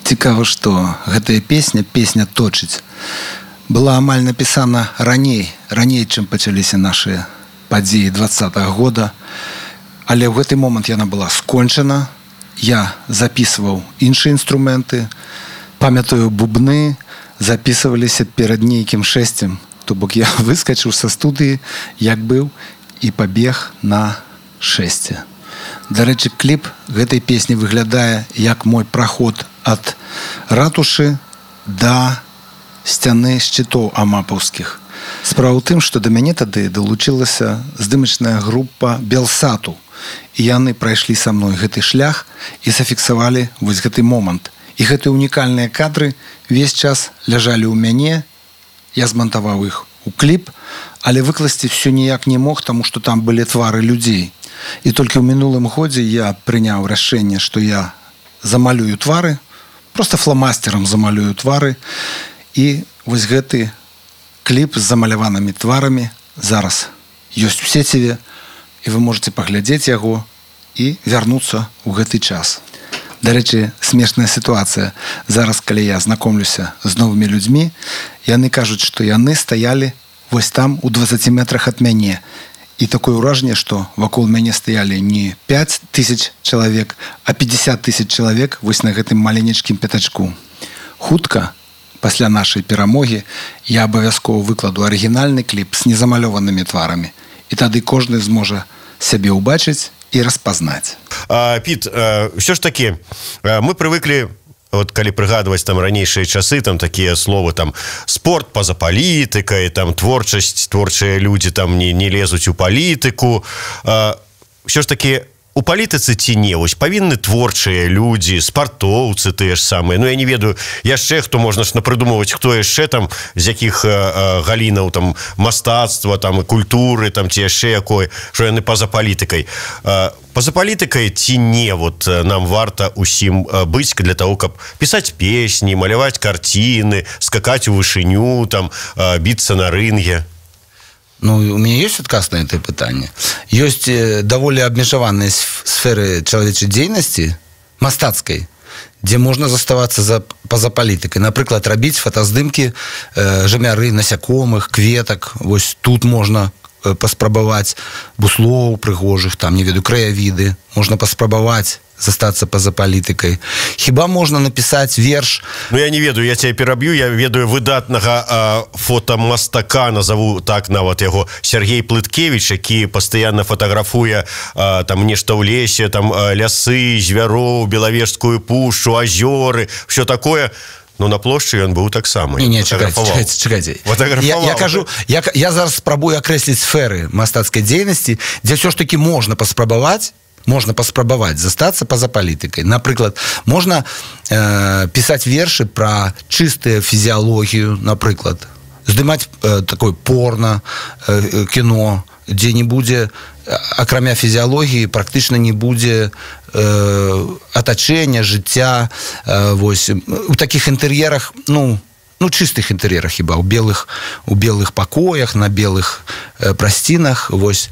Цікава, што гэтая песня «Точыць» была амаль напісана раней, чым пачаліся нашыя падзеі 20-го года. Але ў гэты момант яна была скончана. Я записываў іншыя інструменты, памятаю, бубны записываліся перад нейкім шэсцем. То бок я выскачыў са студыі, як быў, і пабег на шэсце. Дарэчы, кліп гэтай песні выглядае як мой праход ад ратушы да сцяны шчытоў амапаўскіх. Справа ў тым, што да мяне тады далучылася здымачная група «Белсату». І яны прайшлі са мной гэты шлях і зафіксавалі вось гэты момант. І гэтыя унікальныя кадры весь час ляжалі ў мяне. Я змантаваў іх у кліп, але выкласці все ніяк не мог, таму што там былі твары людзей. І толькі ў мінулым годзе я прыняў рашэнне, што я замалюю твары, просто фламастерам замалюю твары. І вось гэты кліп з замаляванымі тварамі зараз ёсць у сеціве, і вы можете паглядзець яго і вярнуцца ў гэты час. Дарэчы, смешная сітуацыя. Зараз, калі я знакомлюся з новымі людзьмі, яны кажуць, што яны стаялі вось там у 20 метрах ад мяне. І такое ўражанне, што вакол мяне стаялі не 5000 чалавек, а 50 000 чалавек вось на гэтым маленечкім пятачку. Хутка, пасля нашай перамогі, я абавязкова выкладу арыгінальны кліп з незамалёванымі тварамі. І тады кожны зможа сябе ўбачыць і распазнаць. Піт, ўсё ж такі, мы прывыклі, вот калі прыгадваць там ранейшыя часы, там такія словы, там спорт па-за палітыкай, там творчасць, творчыя людзі там не лезуць у палітыку. Ўсё ж такі, у палітыцы ці не, вось павінны творчыя людзі, спартоўцы тыя ж самыя, ну я не ведаю яшчэ хто, можна ж напрыдумваць, хто яшчэ там з якіх галінаў там мастацтва, там і культуры, там ці яшчэ якой, што яны па-за палітыкай. Па-за палітыкай ці не, вот нам варта усім быць для того, каб пісаць песні, маляваць карціны, скакаць у вышыню, там біцца на рынге? Ну, у меня есть отказ на это питание. Есть довольно обмежаванные сферы человечей деятельности, мастацкой, где можно заставаться поза палітыкай. Напрыклад, рабіць фотаздымкі жамяры, насякомых, кветак. Вось тут можна паспрабаваць буслоў прыгожых, там, не ведаю, краявіды. Можна паспрабаваць застацца па-за палітыкай. Хіба можна напісаць верш? Ну, я не ведаю, я цябе пераб'ю, я ведаю выдатнага фотамастака, назову так нават яго, Сергей Плыткевич, які пастаянна фотаграфуе там нешта ў лесе, там лясы, звяроў, Белавежскую пушчу, азёры, ўсё такое. Ну, на плошчы ён быў таксама. Не, чакайце. Я кажу, я зараз спрабую акрэсліць сферы мастацкай дзейнасці, дзе ўсё ж такі можна паспрабаваць застацца па-за палітыкай. Напрыклад, можна пісаць вершы пра чыстую фізіялогію, напрыклад, здымаць такое порно, кіно, дзе не будзе, акрамя фізіялогіі, практычна не будзе атачэння, жыцця. Вось. У такіх інтэр'ерах, ну, чыстых інтэр'ерах хіба, у белых пакоях, на белых прасцінах, вось,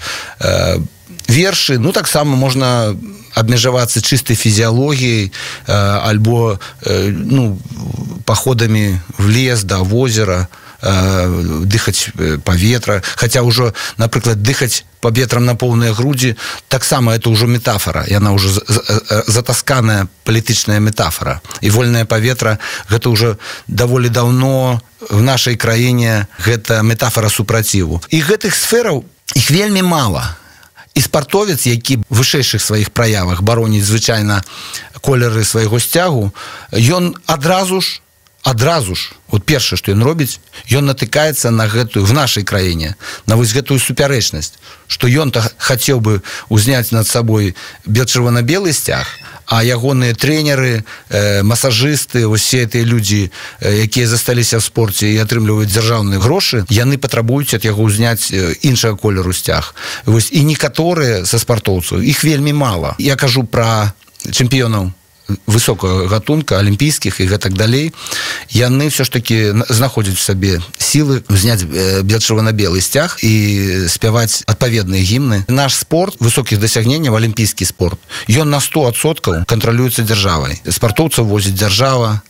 вершы, ну, таксама можна абмежавацца чыстай фізіялогіяй альбо, ну, паходамі в лес, да возера, дыхаць паветра, хаця ўжо, напрыклад, дыхаць паветрам на поўныя грудзі, таксама это ўжо метафора, яна ўжо затасканая палітычная метафора. І вольнае паветра, гэта ўжо даволі даўно в нашай краіне гэта метафора супраціву. І гэтых сфераў, іх вельмі мала. І спартовец, які в вышэйшых сваіх праявах бароніць звычайна колеры свайго сцягу, ён адразу ж, вот першае, што ён робіць, ён натыкаецца на гэтую, в нашай краіне, на вось гэтую супярэчнасць, што ён-то хацеў бы узняць над сабой чырвона-белы сцяг, а ягоныя трэнеры, масажысты, усе гэтыя людзі, якія засталіся ў спорце і атрымліваюць дзяржаўныя грошы, яны патрабуюць ад яго ўзняць іншага колеру сцяг. Вось, і некаторыя са спартоўцаў, іх вельмі мала. Я кажу пра чэмпіёнаў высокага гатунка, алімпійскіх і гэтак далей, яны ўсё ж такі знаходзяць у сабе сілы зняць чырвона-белы сцяг і спяваць адпаведныя гімны. Наш спорт высокіх дасягненняў, алімпійскі спорт, ён на 100% кантралюецца дзяржавай. Спартоўцаў возіць дзяржава,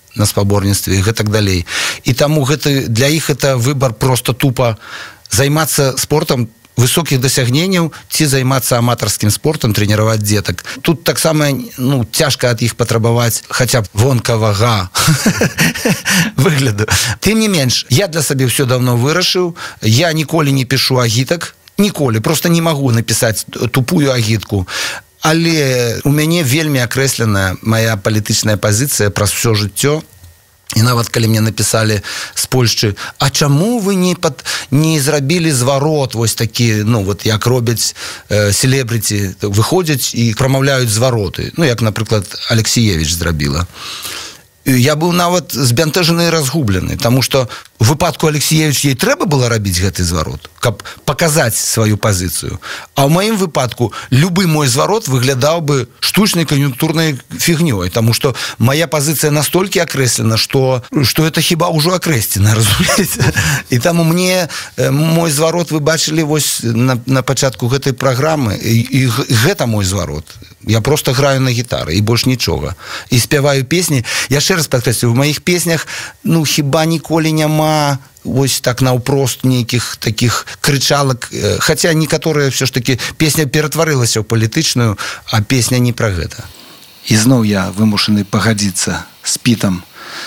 на спаборніцтве і гэтак далей. І таму для іх это выбор просто тупо займацца спортом высокіх дасягненняў ці займацца аматарскім спортам, трэніраваць дзетак. Тут таксама цяжка ад іх патрабаваць хаця б вонкавага выгляду. Тым не менш, я для сабе ўсё даўно вырашыў, я ніколі не пішу агітак, ніколі, просто не магу напісаць тупую агітку. Але у мяне вельмі акрэсленая мая палітычная пазіцыя праз усё жыццё. І нават калі мне напісалі з Польшчы, а чаму вы не зрабілі зварот вось такі, як робяць селебрыці, выходзяць і прамаўляюць звароты, як, напрыклад, Алексіевіч зрабіла. Я быў нават збянтэжаны і разгублены, таму што у выпадку Алексіевіч ей трэба было рабіць гэты зварот, каб паказаць сваю пазіцыю. А ў маім выпадку любы мой зварот выглядаў бы штучнай кан'юнктурнай фігнёй, таму што моя пазіцыя настолькі акрэслена, што это хіба ўжо акрэсцена, разумееце? І таму мне мой зварот вы бачылі вось на пачатку гэтай праграмы, і гэта мой зварот. Я просто граю на гітары і больш нічога. І спяваю песні. Яшчэ раз падкрэслю, в маіх песнях хіба ніколі няма вось так наўпрост нейкіх такіх крычалак, хаця некаторыя все ж таки песня ператварылася ў палітычную, а песня не пра гэта. І зноў я вымушаны пагадзіцца з Пітам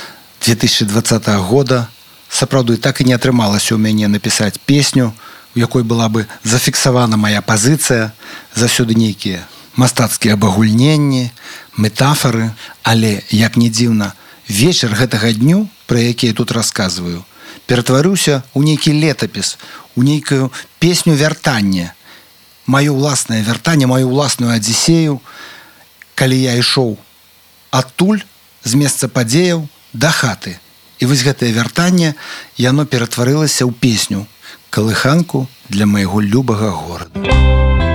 2020 года. Сапраўды, так і не атрымалася ў мяне напісаць песню, у якой была бы зафіксавана моя пазіцыя, заўсёды нейкія мастацкія абагульненні, метафоры, але, як не дзіўна, вечар гэтага дню, пра які я тут расказваю, ператварыўся ў нейкі летапіс, у нейкую песню вяртання. Маё ўласнае вяртанне, маю ўласную адзісею, калі я ішоў адтуль, з месца падзеяў да хаты. І вось гэтае вяртанне, яно ператварылася ў песню, калыханку для майго любага горада.